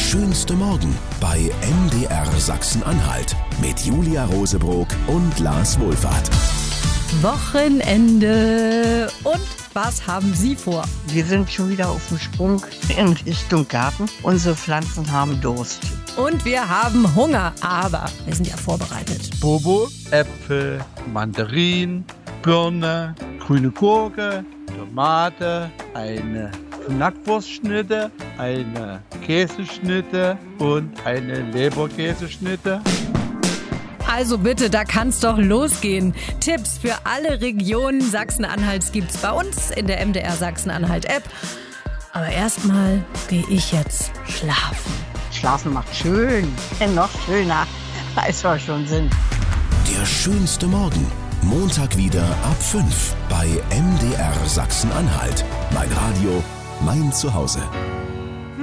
schönste Morgen bei MDR Sachsen-Anhalt mit Julia Rosebrock und Lars Wohlfahrt. Wochenende. Und was haben Sie vor? Wir sind schon wieder auf dem Sprung in Richtung Garten. Unsere Pflanzen haben Durst. Und wir haben Hunger, aber wir sind ja vorbereitet. Bobo, Äpfel, Mandarinen, Birne, grüne Gurke, Tomate, eine Knackwurstschnitte, eine Käseschnitte und eine Leberkäseschnitte. Also bitte, da kann's doch losgehen. Tipps für alle Regionen Sachsen-Anhalts gibt's bei uns in der MDR Sachsen-Anhalt-App. Aber erstmal gehe ich jetzt schlafen. Schlafen macht schön. Noch schöner, als wir schon sind. Der schönste Morgen. Montag wieder ab 5 bei MDR Sachsen-Anhalt. Mein Radio, mein Zuhause.